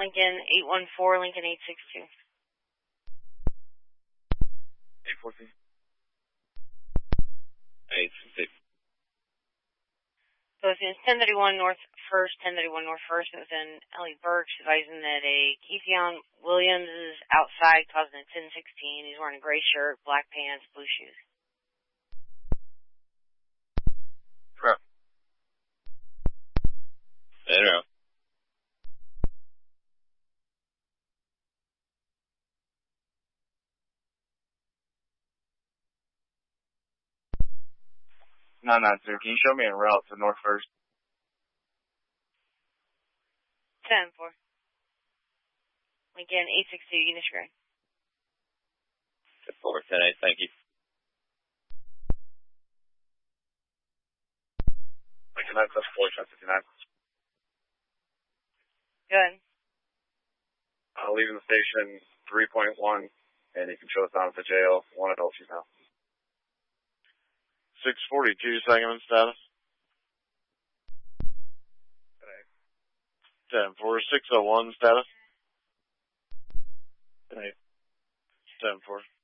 Lincoln 814, Lincoln 862. 814. 862. So it's in 1031 North 1st, 1031 North 1st. It was in Ellie Burks advising that a Keithion Williams is outside causing a 1016. He's wearing a gray shirt, black pants, blue shoes. Right. Zero. No, can you show me a route to North 1st? 10-4. Lincoln 862, Eunice Gray. 410-8, thank you. Lincoln 974, 59. Good. Leaving the station 3.1, and you can show us down at the jail. 1 adult female. 642, Sangamon status. 10-4, 601 status. 10-4.